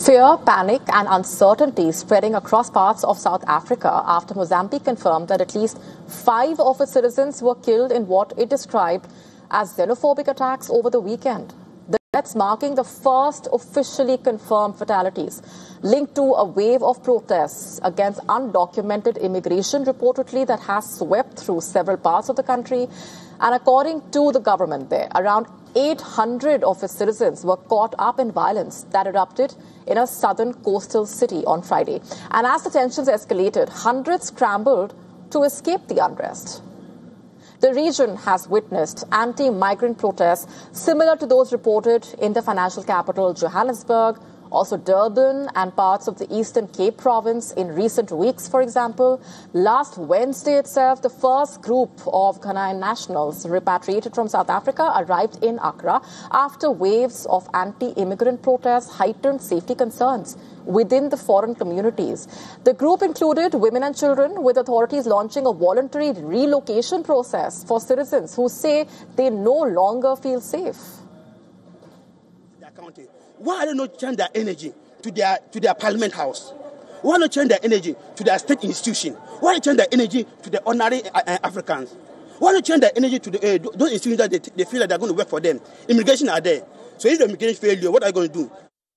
Fear, panic and uncertainty spreading across parts of South Africa after Mozambique confirmed that at least 5 of its citizens were killed in what it described as xenophobic attacks over the weekend. The deaths marking the first officially confirmed fatalities linked to a wave of protests against undocumented immigration reportedly that has swept through several parts of the country. And according to the government there, around 800 of its citizens were caught up in violence that erupted in a southern coastal city on Friday. And as the tensions escalated, hundreds scrambled to escape the unrest. The region has witnessed anti-migrant protests similar to those reported in the financial capital Johannesburg, also Durban and parts of the Eastern Cape province in recent weeks, for example. Last Wednesday itself, the first group of Ghanaian nationals repatriated from South Africa arrived in Accra after waves of anti-immigrant protests heightened safety concerns within the foreign communities. The group included women and children, with authorities launching a voluntary relocation process for citizens who say they no longer feel safe. Why don't they change their energy to their parliament house? Why not change their energy to their state institution? Why not change their energy to the ordinary Africans? Why not change their energy to those institutions that they feel that they're going to work for them? Immigration are there. So if the immigration failure, what are you going to do?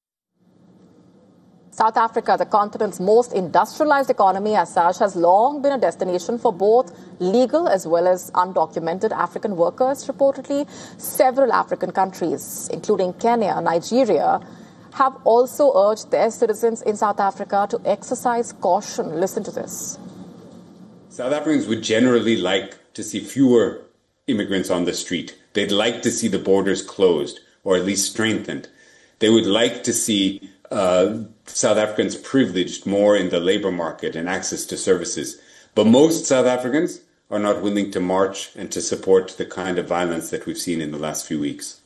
South Africa, the continent's most industrialized economy as such, has long been a destination for both legal as well as undocumented African workers. Reportedly, several African countries, including Kenya, Nigeria, have also urged their citizens in South Africa to exercise caution. Listen to this. South Africans would generally like to see fewer immigrants on the street. They'd like to see the borders closed or at least strengthened. They would like to see South Africans privileged more in the labor market and access to services. But most South Africans are not willing to march and to support the kind of violence that we've seen in the last few weeks.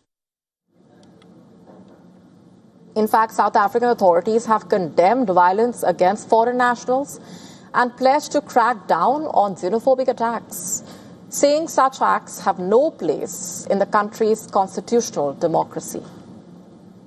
In fact, South African authorities have condemned violence against foreign nationals and pledged to crack down on xenophobic attacks, saying such acts have no place in the country's constitutional democracy.